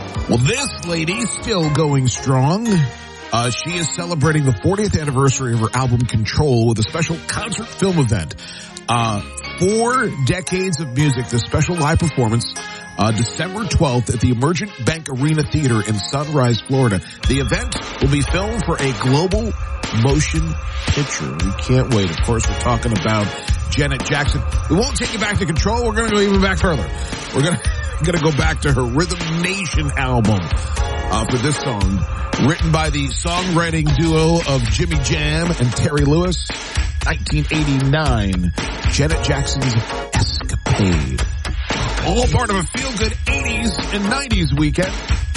Well, this lady still going strong. She is celebrating the 40th anniversary of her album Control with a special concert film event. 4 decades of music, this special live performance, December 12th at the Emergent Bank Arena Theater in Sunrise, Florida. The event will be filmed for a global motion picture. We can't wait. Of course, we're talking about Janet Jackson. We won't take you back to Control. We're going to go even back further. We're going to go back to her Rhythm Nation album for this song, written by the songwriting duo of Jimmy Jam and Terry Lewis. 1989, Janet Jackson's Escapade. All part of a feel-good 80s and 90s weekend.